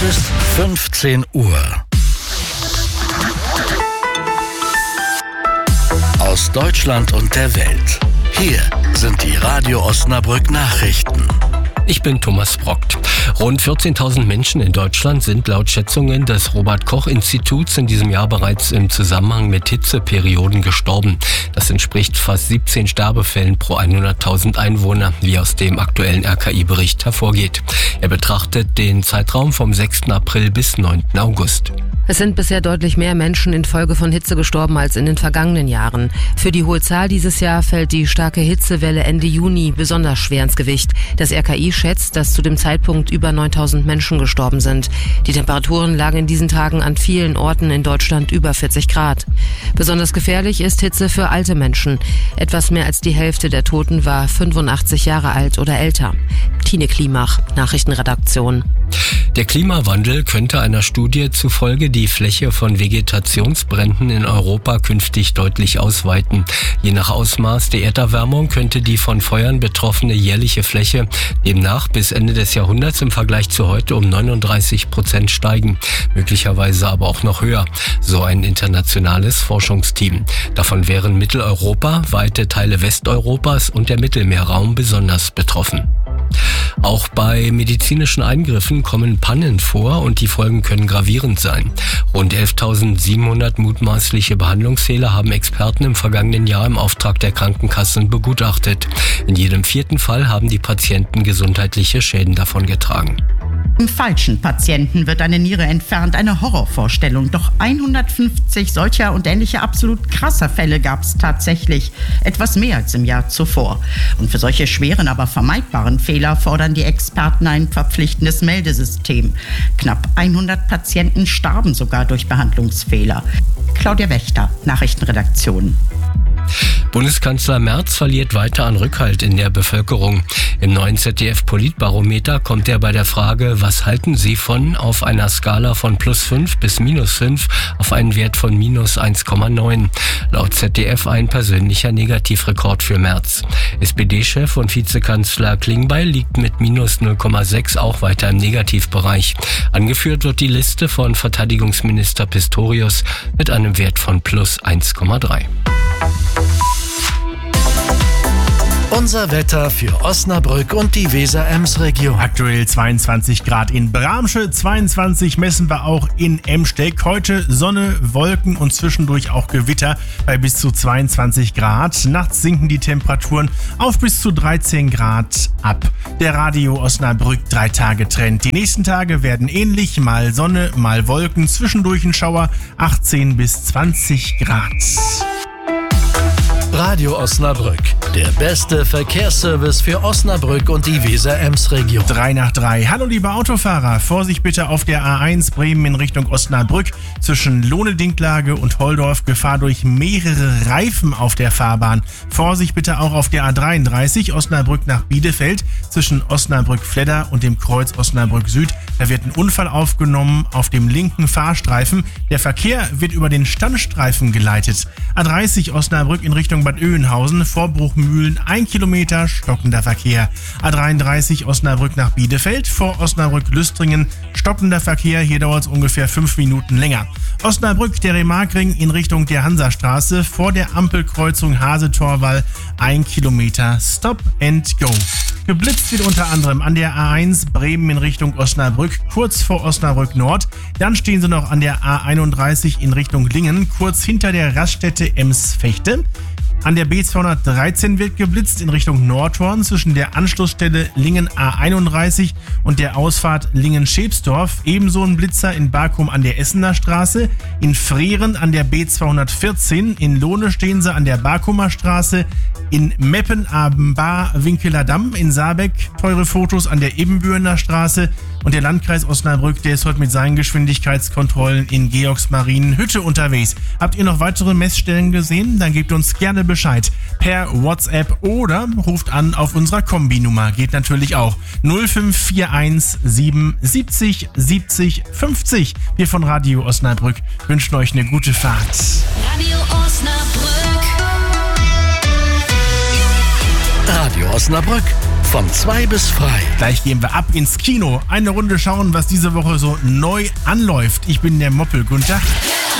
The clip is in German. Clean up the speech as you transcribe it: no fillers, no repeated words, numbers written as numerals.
Es ist 15 Uhr. Aus Deutschland und der Welt. Hier sind die Radio Osnabrück Nachrichten. Ich bin Thomas Brockt. Rund 14.000 Menschen in Deutschland sind laut Schätzungen des Robert-Koch-Instituts in diesem Jahr bereits im Zusammenhang mit Hitzeperioden gestorben. Das entspricht fast 17 Sterbefällen pro 100.000 Einwohner, wie aus dem aktuellen RKI-Bericht hervorgeht. Er betrachtet den Zeitraum vom 6. April bis 9. August. Es sind bisher deutlich mehr Menschen infolge von Hitze gestorben als in den vergangenen Jahren. Für die hohe Zahl dieses Jahr fällt die starke Hitzewelle Ende Juni besonders schwer ins Gewicht. Das RKI schätzt, dass zu dem Zeitpunkt über 9.000 Menschen gestorben sind. Die Temperaturen lagen in diesen Tagen an vielen Orten in Deutschland über 40 Grad. Besonders gefährlich ist Hitze für alte Menschen. Etwas mehr als die Hälfte der Toten war 85 Jahre alt oder älter. Tine Klimach, Nachrichtenredaktion. Der Klimawandel könnte einer Studie zufolge die Fläche von Vegetationsbränden in Europa künftig deutlich ausweiten. Je nach Ausmaß der Erderwärmung könnte die von Feuern betroffene jährliche Fläche demnach bis Ende des Jahrhunderts im Vergleich zu heute um 39% steigen, möglicherweise aber auch noch höher, so ein internationales Forschungsteam. Davon wären Mitteleuropa, weite Teile Westeuropas und der Mittelmeerraum besonders betroffen. Auch bei medizinischen Eingriffen kommen Pannen vor und die Folgen können gravierend sein. Rund 11.700 mutmaßliche Behandlungsfehler haben Experten im vergangenen Jahr im Auftrag der Krankenkassen begutachtet. In jedem 4. Fall haben die Patienten gesundheitliche Schäden davongetragen. Im falschen Patienten wird eine Niere entfernt, eine Horrorvorstellung. Doch 150 solcher und ähnlicher absolut krasser Fälle gab es tatsächlich. Etwas mehr als im Jahr zuvor. Und für solche schweren, aber vermeidbaren Fehler fordern die Experten ein verpflichtendes Meldesystem. Knapp 100 Patienten starben sogar durch Behandlungsfehler. Claudia Wächter, Nachrichtenredaktion. Bundeskanzler Merz verliert weiter an Rückhalt in der Bevölkerung. Im neuen ZDF-Politbarometer kommt er bei der Frage, was halten Sie von, auf einer Skala von +5 bis -5 auf einen Wert von -1,9. Laut ZDF ein persönlicher Negativrekord für Merz. SPD-Chef und Vizekanzler Klingbeil liegt mit -0,6 auch weiter im Negativbereich. Angeführt wird die Liste von Verteidigungsminister Pistorius mit einem Wert von +1,3. Unser Wetter für Osnabrück und die Weser-Ems-Region. Aktuell 22 Grad in Bramsche, 22 messen wir auch in Emsteck. Heute Sonne, Wolken und zwischendurch auch Gewitter bei bis zu 22 Grad. Nachts sinken die Temperaturen auf bis zu 13 Grad ab. Der Radio Osnabrück 3-Tage-Trend. Die nächsten Tage werden ähnlich, mal Sonne, mal Wolken, zwischendurch ein Schauer, 18 bis 20 Grad. Radio Osnabrück, der beste Verkehrsservice für Osnabrück und die Weser-Ems-Region. 3 nach 3. Hallo liebe Autofahrer, Vorsicht bitte auf der A1 Bremen in Richtung Osnabrück. Zwischen Lohne-Dinklage und Holdorf Gefahr durch mehrere Reifen auf der Fahrbahn. Vorsicht bitte auch auf der A33 Osnabrück nach Bielefeld zwischen Osnabrück-Fledder und dem Kreuz Osnabrück Süd. Da wird ein Unfall aufgenommen auf dem linken Fahrstreifen. Der Verkehr wird über den Standstreifen geleitet. A30 Osnabrück in Richtung Bad Oeynhausen, Vorbruchmühlen 1 Kilometer, stockender Verkehr. A33 Osnabrück nach Bielefeld, vor Osnabrück-Lüstringen, stockender Verkehr, hier dauert es ungefähr 5 Minuten länger. Osnabrück, der Remarkring in Richtung der Hansastraße, vor der Ampelkreuzung Hase-Torwall, 1 Kilometer, Stop and Go. Geblitzt wird unter anderem an der A1 Bremen in Richtung Osnabrück, kurz vor Osnabrück Nord. Dann stehen sie noch an der A31 in Richtung Lingen, kurz hinter der Raststätte Ems-Vechte. An der B213 wird geblitzt in Richtung Nordhorn zwischen der Anschlussstelle Lingen A31 und der Ausfahrt Lingen-Schebsdorf. Ebenso ein Blitzer in Barkum an der Essener Straße, in Frehren an der B214, in Lohne stehen sie an der Barkumer Straße, in Meppen am Bar-Winkeler Damm, in Saarbeck teure Fotos an der Ebenbürener Straße und der Landkreis Osnabrück, der ist heute mit seinen Geschwindigkeitskontrollen in Georgsmarienhütte unterwegs. Habt ihr noch weitere Messstellen gesehen? Dann gebt uns gerne Bescheid per WhatsApp oder ruft an auf unserer Kombinummer. Geht natürlich auch 0541 77 70 50. Wir von Radio Osnabrück wünschen euch eine gute Fahrt. Radio Osnabrück. Radio Osnabrück Von 2 bis frei. Gleich gehen wir ab ins Kino. Eine Runde schauen, was diese Woche so neu anläuft. Ich bin der Moppel. Guten Tag.